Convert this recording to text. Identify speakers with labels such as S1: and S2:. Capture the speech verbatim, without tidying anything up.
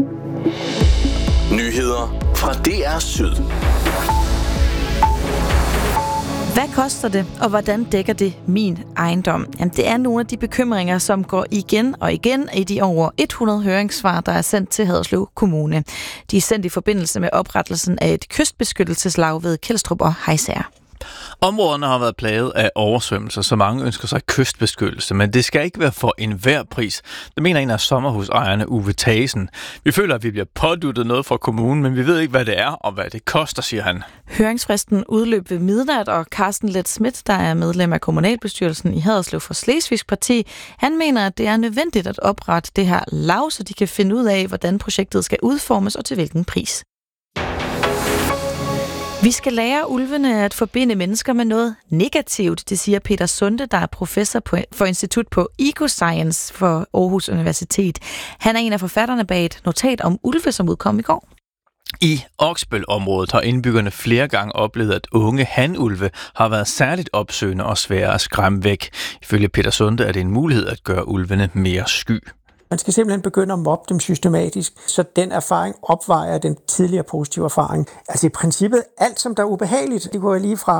S1: Nyheder fra D R Syd.
S2: Hvad koster det, og hvordan dækker det min ejendom? Jamen, det er nogle af de bekymringer, som går igen og igen i de over hundrede høringssvar, der er sendt til Haderslev Kommune. De er sendt i forbindelse med oprettelsen af et kystbeskyttelseslag ved Kelstrup og Hejsager.
S3: Områderne har været plaget af oversvømmelser, så mange ønsker sig kystbeskyttelse, men det skal ikke være for enhver pris. Det mener en af sommerhusejerne, Uwe Thasen. Vi føler, at vi bliver påduttet noget fra kommunen, men vi ved ikke, hvad det er og hvad det koster, siger han.
S2: Høringsfristen udløb ved midnat, og Carsten Leth Schmidt, der er medlem af kommunalbestyrelsen i Haderslev for Slesvigs Parti, han mener, at det er nødvendigt at oprette det her lav, så de kan finde ud af, hvordan projektet skal udformes og til hvilken pris. Vi skal lære ulvene at forbinde mennesker med noget negativt, det siger Peter Sunde, der er professor på, for Institut på Ecoscience for Aarhus Universitet. Han er en af forfatterne bag et notat om ulve, som udkom i går.
S3: I Oksbøl-området har indbyggerne flere gange oplevet, at unge hanulve har været særligt opsøgende og svære at skræmme væk. Ifølge Peter Sunde er det en mulighed at gøre ulvene mere sky.
S4: Man skal simpelthen begynde at mobbe dem systematisk, så den erfaring opvejer den tidligere positive erfaring. Altså i princippet alt, som der er ubehageligt, det går lige fra